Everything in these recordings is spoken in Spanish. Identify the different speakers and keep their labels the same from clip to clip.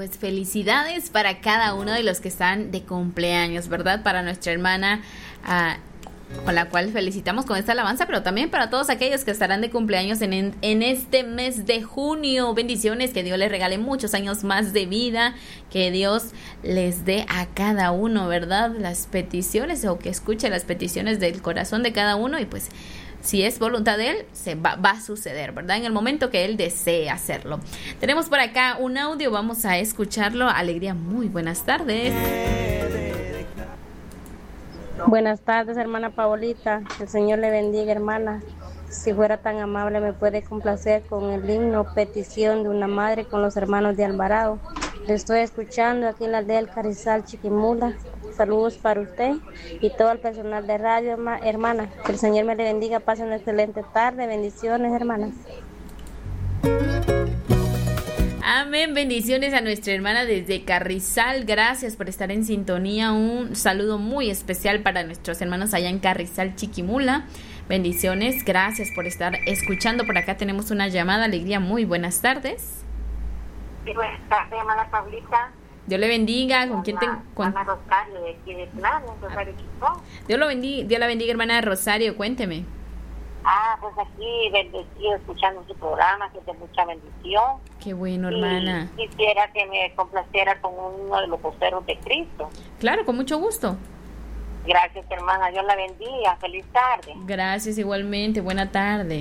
Speaker 1: pues felicidades para cada uno de los que están de cumpleaños, ¿verdad? Para nuestra hermana, con la cual felicitamos con esta alabanza, pero también para todos aquellos que estarán de cumpleaños en este mes de junio. Bendiciones, que Dios les regale muchos años más de vida, que Dios les dé a cada uno, ¿verdad? Las peticiones, o que escuche las peticiones del corazón de cada uno, y pues si es voluntad de Él, va a suceder, ¿verdad? En el momento que Él desee hacerlo. Tenemos por acá un audio, vamos a escucharlo. Alegría, muy buenas tardes.
Speaker 2: Buenas tardes, hermana Paolita. El Señor le bendiga, hermana. Si fuera tan amable, me puede complacer con el himno Petición de una Madre con los hermanos de Alvarado. Le estoy escuchando aquí en la aldea del Carrizal, Chiquimula. Saludos para usted y todo el personal de radio, hermana. Que el Señor me le bendiga. Pasen una excelente tarde. Bendiciones, hermanas.
Speaker 1: Amén, bendiciones a nuestra hermana desde Carrizal, gracias por estar en sintonía. Un saludo muy especial para nuestros hermanos allá en Carrizal, Chiquimula. Bendiciones, gracias por estar escuchando. Por acá tenemos una llamada. Alegría, muy buenas tardes.
Speaker 3: Sí, buenas tardes, hermana Pablita.
Speaker 1: Dios le bendiga. ¿Con quién te
Speaker 3: Hermana Rosario de aquí de Plano, Rosario Chico.
Speaker 1: Dios la bendiga, hermana Rosario, cuénteme.
Speaker 3: Pues aquí bendecido escuchando su programa, que es de mucha bendición.
Speaker 1: Qué bueno, hermana.
Speaker 3: Y quisiera que me complaciera con uno de los voceros de Cristo.
Speaker 1: Claro, con mucho gusto.
Speaker 3: Gracias, hermana, Dios la bendiga, feliz tarde.
Speaker 1: Gracias igualmente, buena tarde.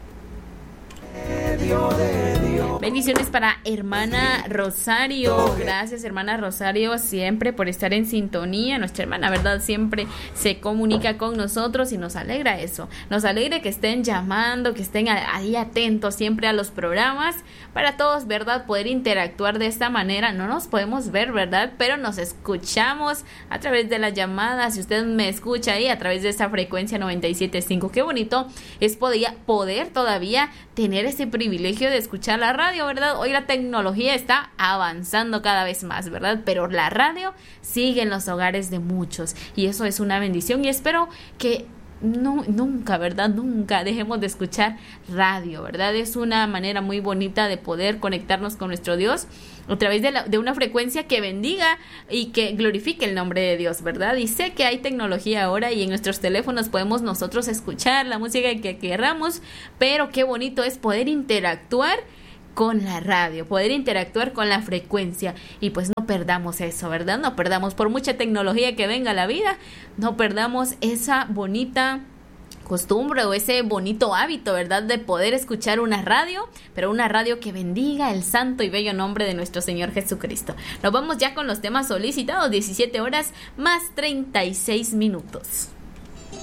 Speaker 1: Bendiciones para hermana Rosario. Gracias, hermana Rosario, siempre por estar en sintonía. Nuestra hermana, ¿verdad? Siempre se comunica con nosotros y nos alegra eso. Nos alegra que estén llamando, que estén ahí atentos siempre a los programas. Para todos, ¿verdad? Poder interactuar de esta manera. No nos podemos ver, ¿verdad? Pero nos escuchamos a través de las llamadas. Si usted me escucha ahí a través de esta frecuencia 97.5. Qué bonito es poder todavía tener ese privilegio de escuchar la radio, ¿verdad? Hoy la tecnología está avanzando cada vez más, ¿verdad? Pero la radio sigue en los hogares de muchos y eso es una bendición, y espero que nunca, ¿verdad? Nunca dejemos de escuchar radio, ¿verdad? Es una manera muy bonita de poder conectarnos con nuestro Dios a través de una frecuencia que bendiga y que glorifique el nombre de Dios, ¿verdad? Y sé que hay tecnología ahora y en nuestros teléfonos podemos nosotros escuchar la música que queramos, pero qué bonito es poder interactuar con la radio, poder interactuar con la frecuencia, y pues no perdamos eso, ¿verdad? No perdamos, por mucha tecnología que venga a la vida, no perdamos esa bonita costumbre o ese bonito hábito, ¿verdad? De poder escuchar una radio, pero una radio que bendiga el santo y bello nombre de nuestro Señor Jesucristo. Nos vamos ya con los temas solicitados, 17 horas más 36 minutos.